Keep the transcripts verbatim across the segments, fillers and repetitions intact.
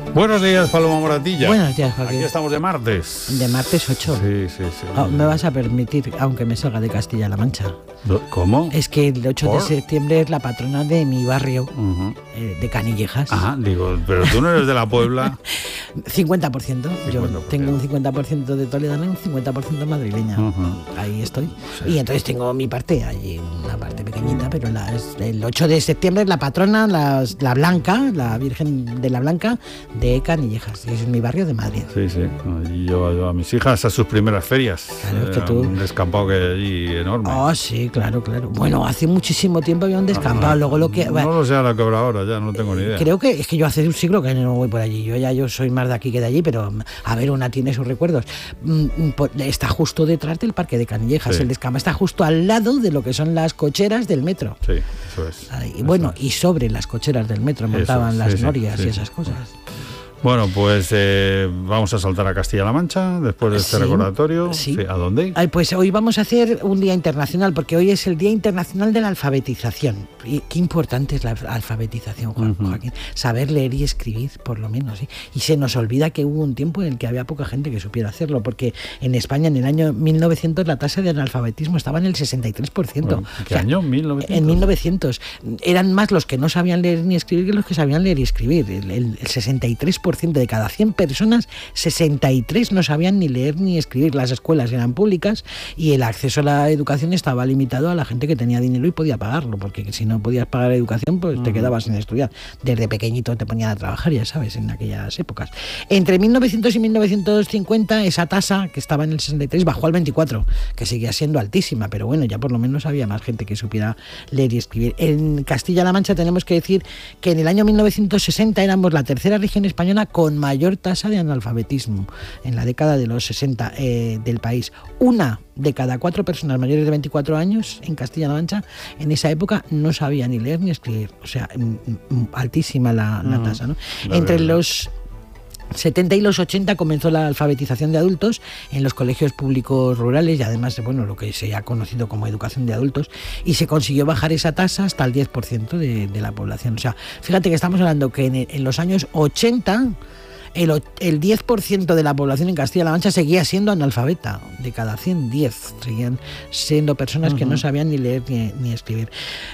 Buenos días, Paloma Moratilla. Buenos días, Joaquín. Aquí estamos de martes. De martes ocho. Sí, sí, sí. Oh, me vas a permitir, aunque me salga de Castilla-La Mancha. ¿Cómo? Es que el ocho ¿Por? de septiembre es la patrona de mi barrio, Uh-huh. eh, de Canillejas. Ajá, digo, pero tú no eres de la Puebla. cincuenta por ciento. Yo cincuenta por ciento. tengo un cincuenta por ciento de toledana y un cincuenta por ciento madrileña. Uh-huh. Ahí estoy. Sí. Y entonces tengo mi parte, allí una parte pequeñita, pero la, es, el ocho de septiembre es la patrona, la, la Blanca, la Virgen de la Blanca de Canillejas. Y es mi barrio de Madrid. Sí, sí. Y yo, yo a mis hijas a sus primeras ferias. Claro, es que Era tú- un descampado que hay allí enorme. Oh, sí, claro, claro. Bueno, hace muchísimo tiempo había un descampado. Ah, Luego lo que... No lo sé a la que habrá ahora, ya no tengo ni idea. Creo que es que yo hace un siglo que no voy por allí. Yo ya yo soy más de aquí que de allí, pero a ver, una tiene sus recuerdos. Mm, por- Está justo detrás del Parque de Canillejas. Sí. El descampado está justo al lado de lo que son las cocheras del metro. Sí, eso es. Ahí, Eso bueno, es. y sobre las cocheras del metro montaban Eso es, las sí, sí, norias sí, y sí. esas cosas. Bueno, pues eh, vamos a saltar a Castilla-La Mancha después de este Sí, recordatorio. sí. ¿A dónde? Ay, pues hoy vamos a hacer un día internacional, porque hoy es el Día Internacional de la Alfabetización. Y qué importante es la alf- alfabetización, Juan- Ujú. Joaquín. Saber leer y escribir, por lo menos. ¿Sí? Y se nos olvida que hubo un tiempo en el que había poca gente que supiera hacerlo, porque en España, en el año mil novecientos, la tasa de analfabetismo estaba en el sesenta y tres por ciento. Bueno, ¿qué año? ¿mil novecientos? En mil novecientos. Eran más los que no sabían leer ni escribir que los que sabían leer y escribir. El, el- el sesenta y tres por ciento de cada cien personas, sesenta y tres no sabían ni leer ni escribir. Las escuelas eran públicas y el acceso a la educación estaba limitado a la gente que tenía dinero y podía pagarlo, porque si no podías pagar educación, pues te quedabas sin estudiar. Desde pequeñito te ponían a trabajar, ya sabes, en aquellas épocas. Entre mil novecientos y mil novecientos cincuenta, esa tasa que estaba en el sesenta y tres bajó al veinticuatro, que seguía siendo altísima, pero bueno, ya por lo menos había más gente que supiera leer y escribir. En Castilla-La Mancha tenemos que decir que en el año mil novecientos sesenta éramos la tercera región española con mayor tasa de analfabetismo en la década de los sesenta eh, del país. Una de cada cuatro personas mayores de veinticuatro años en Castilla-La Mancha en esa época no sabía ni leer ni escribir. O sea, mm, mm, altísima la, la Mm, tasa, ¿no? la Entre verdad. los setenta y los ochenta comenzó la alfabetización de adultos en los colegios públicos rurales y además, bueno, lo que se ha conocido como educación de adultos, y se consiguió bajar esa tasa hasta el diez por ciento de, de la población. O sea, fíjate que estamos hablando que en, en los años ochenta el, o- el diez por ciento de la población en Castilla-La Mancha seguía siendo analfabeta. De cada cien, diez seguían siendo personas que no sabían ni leer ni, ni escribir.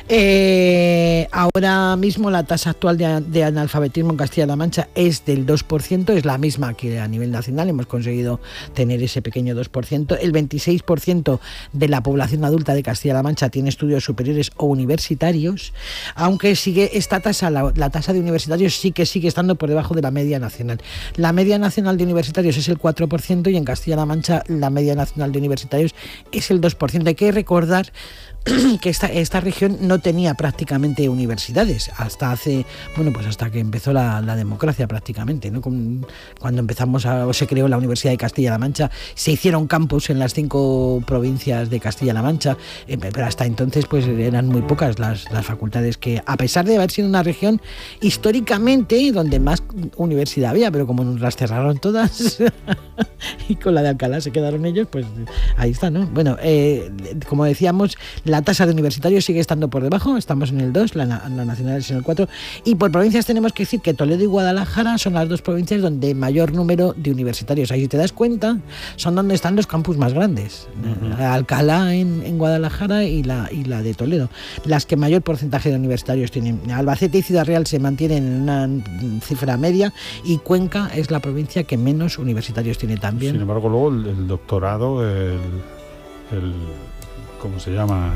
Eh, ahora mismo la tasa actual de, de analfabetismo en Castilla-La Mancha es del dos por ciento, es la misma que a nivel nacional, hemos conseguido tener ese pequeño dos por ciento. El veintiséis por ciento de la población adulta de Castilla-La Mancha tiene estudios superiores o universitarios, aunque sigue esta tasa, la, la tasa de universitarios sí que sigue estando por debajo de la media nacional. La media nacional de universitarios es el cuatro por ciento y en Castilla-La Mancha la media nacional de universitarios es el dos por ciento. Hay que recordar que esta, esta región no tenía prácticamente universidades hasta hace, bueno, pues hasta que empezó la, la democracia prácticamente, ¿no? Con- cuando empezamos a, o se creó la Universidad de Castilla-La Mancha, se hicieron campus en las cinco provincias de Castilla-La Mancha, eh, pero hasta entonces pues eran muy pocas las, las facultades que, a pesar de haber sido una región históricamente donde más universidad había, pero como nos las cerraron todas y con la de Alcalá se quedaron ellos, pues ahí está, ¿no? Bueno, eh, como decíamos, la tasa de universitarios sigue estando por debajo, estamos en el dos, la, na- la nacional es en el cuatro, y por provincias tenemos que decir que Toledo y Guadalajara son las dos provincias donde mayor número de universitarios. Ahí, si te das cuenta, son donde están los campus más grandes. Uh-huh. Alcalá en, en Guadalajara y la, y la de Toledo. Las que mayor porcentaje de universitarios tienen. Albacete y Ciudad Real se mantienen en una cifra media y Cuenca es la provincia que menos universitarios tiene también. Sin embargo, luego el, el doctorado, el, el ¿cómo se llama?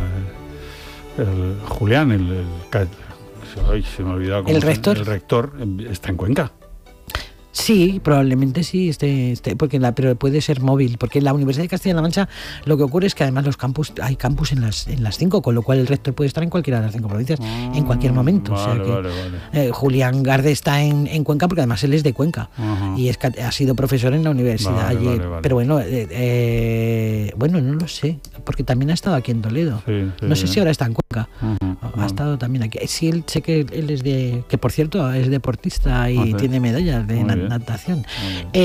El Julián, el, el ay, se me ha olvidado cómo ¿El se- rector? El rector está en Cuenca. Sí, probablemente sí, esté, esté, porque la, pero puede ser móvil, porque en la Universidad de Castilla-La Mancha lo que ocurre es que además los campus, hay campus en las en las cinco, con lo cual el rector puede estar en cualquiera de las cinco provincias Ah, en cualquier momento. Vale, o sea que, vale, vale. eh, Julián Garde está en, en Cuenca porque además él es de Cuenca. Ajá. Y es, ha sido profesor en la universidad Vale, allí. vale, vale. Pero bueno, eh, eh, bueno, no lo sé, porque también ha estado aquí en Toledo. Sí, sí, no sé sí. si ahora está en Cuenca. Ajá. Ha Vale. estado también aquí. Sí, él, sé que él es de, que por cierto es deportista y Ah, sí. tiene medallas de Muy na- bien. natación. Muy bien. Eh,